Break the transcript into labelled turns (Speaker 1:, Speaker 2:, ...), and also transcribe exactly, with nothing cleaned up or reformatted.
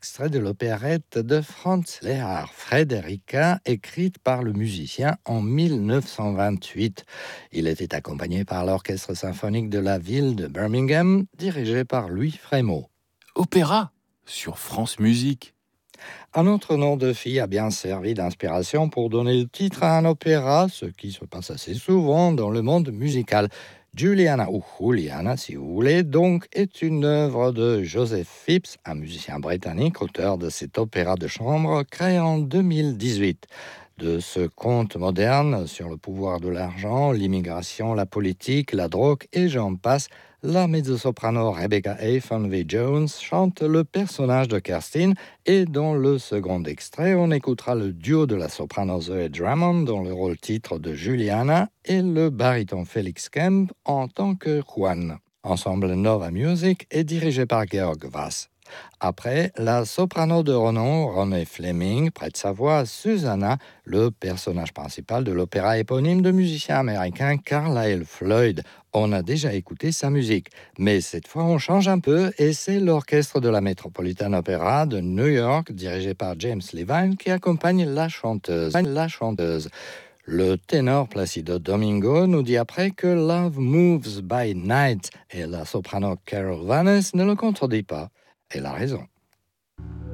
Speaker 1: extrait de l'opérette de Franz Lehár, Frederica, écrite par le musicien en mille neuf cent vingt-huit. Il était accompagné par l'orchestre symphonique de la ville de Birmingham, dirigé par Louis Frémaux.
Speaker 2: Opéra sur France Musique.
Speaker 1: Un autre nom de fille a bien servi d'inspiration pour donner le titre à un opéra, ce qui se passe assez souvent dans le monde musical. Juliana, ou Juliana si vous voulez, donc, est une œuvre de Joseph Phipps, un musicien britannique, auteur de cet opéra de chambre créé en deux mille dix-huit. De ce conte moderne sur le pouvoir de l'argent, l'immigration, la politique, la drogue et j'en passe, la mezzo-soprano Rebecca A. Funvey-Jones chante le personnage de Kerstin et dans le second extrait, on écoutera le duo de la soprano Zoe Drummond dans le rôle titre de Juliana et le baryton Felix Kemp en tant que Juan. Ensemble Nova Music est dirigé par Georg Wass. Après, la soprano de renom Renée Fleming prête sa voix à Susanna, le personnage principal de l'opéra éponyme de musicien américain Carlyle Floyd. On a déjà écouté sa musique, mais cette fois on change un peu et c'est l'orchestre de la Metropolitan Opera de New York, dirigé par James Levine, qui accompagne la chanteuse. La chanteuse. Le ténor Placido Domingo nous dit après que Love Moves by Night et la soprano Carol Vaness ne le contredit pas. Elle a raison.